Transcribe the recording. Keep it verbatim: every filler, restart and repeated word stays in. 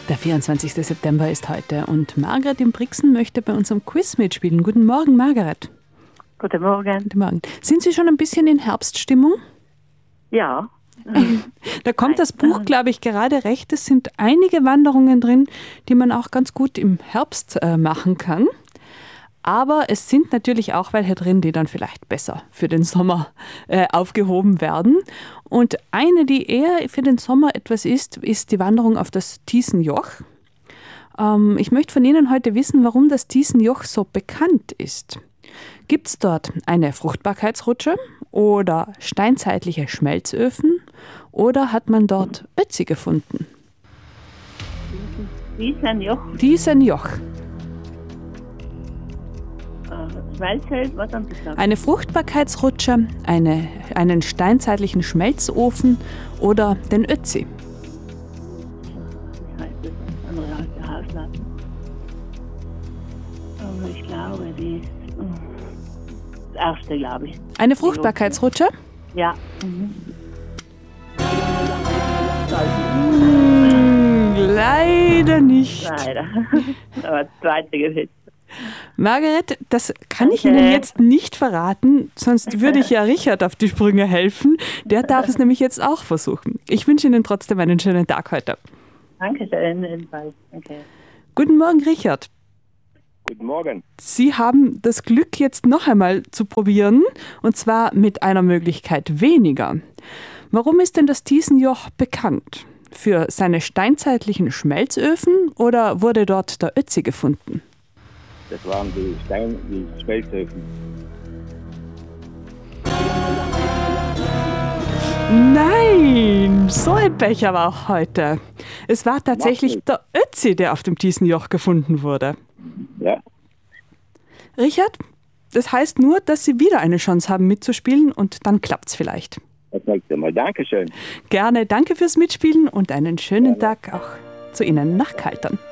Der vierundzwanzigster September ist heute und Margret in Brixen möchte bei unserem Quiz mitspielen. Guten Morgen, Margret. Guten Morgen. Guten Morgen. Sind Sie schon ein bisschen in Herbststimmung? Ja. Da kommt das Buch, glaube ich, gerade recht. Es sind einige Wanderungen drin, die man auch ganz gut im Herbst äh, machen kann. Aber es sind natürlich auch welche drin, die dann vielleicht besser für den Sommer äh, aufgehoben werden. Und eine, die eher für den Sommer etwas ist, ist die Wanderung auf das Thiesenjoch. Ähm, ich möchte von Ihnen heute wissen, warum das Thiesenjoch so bekannt ist. Gibt es dort eine Fruchtbarkeitsrutsche oder steinzeitliche Schmelzöfen oder hat man dort Ötzi gefunden? Thiesenjoch. Thiesenjoch. Schmelzöfen, was haben Sie gesagt? Eine Fruchtbarkeitsrutsche, eine, einen steinzeitlichen Schmelzofen oder den Ötzi. Was heißt das? Andere alte Hauslatten. Aber ich glaube, die. Das erste, glaube ich. Eine Fruchtbarkeitsrutsche? Ja. Mhm. Hm, leider nicht. Leider. Aber das zweite gewesen. Margret, das kann ich Danke. Ihnen jetzt nicht verraten, sonst würde ich ja Richard auf die Sprünge helfen. Der darf es nämlich jetzt auch versuchen. Ich wünsche Ihnen trotzdem einen schönen Tag heute. Dankeschön, jedenfalls. Okay. Guten Morgen, Richard. Guten Morgen. Sie haben das Glück, jetzt noch einmal zu probieren, und zwar mit einer Möglichkeit weniger. Warum ist denn das Thiesenjoch bekannt? Für seine steinzeitlichen Schmelzöfen oder wurde dort der Ötzi gefunden? Das waren die Stein, die Schmelzöfen. Nein, so ein Pech aber auch heute. Es war tatsächlich der Ötzi, der auf dem Thiesenjoch gefunden wurde. Ja. Richard, das heißt nur, dass Sie wieder eine Chance haben mitzuspielen und dann klappt's vielleicht. Das sagt mal Dankeschön. Gerne, danke fürs Mitspielen und einen schönen Tag auch zu Ihnen nach Kaltern.